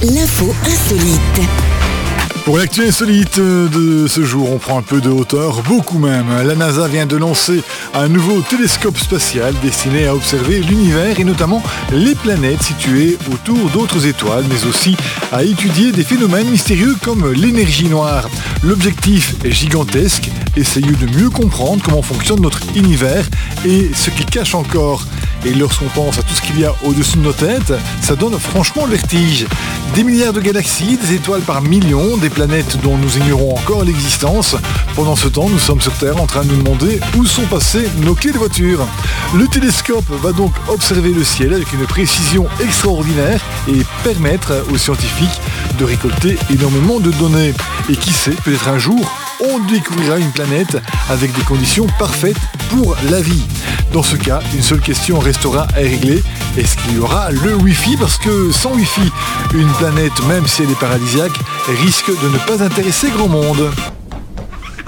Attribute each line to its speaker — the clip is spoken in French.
Speaker 1: l'info insolite.
Speaker 2: Pour l'actu insolite de ce jour, on prend un peu de hauteur, beaucoup même. La NASA vient de lancer un nouveau télescope spatial destiné à observer l'univers et notamment les planètes situées autour d'autres étoiles, mais aussi à étudier des phénomènes mystérieux comme l'énergie noire. L'objectif est gigantesque, essayer de mieux comprendre comment fonctionne notre univers et ce qu'il cache encore. Et lorsqu'on pense à tout ce qu'il y a au-dessus de nos têtes, ça donne franchement le vertige. Des milliards de galaxies, des étoiles par millions, des planètes dont nous ignorons encore l'existence. Pendant ce temps, nous sommes sur Terre en train de nous demander où sont passées nos clés de voiture. Le télescope va donc observer le ciel avec une précision extraordinaire et permettre aux scientifiques de récolter énormément de données. Et qui sait, peut-être un jour, on découvrira une planète avec des conditions parfaites pour la vie. Dans ce cas, une seule question restera à régler. Est-ce qu'il y aura le Wi-Fi ? Parce que sans Wi-Fi, une planète, même si elle est paradisiaque, risque de ne pas intéresser grand monde.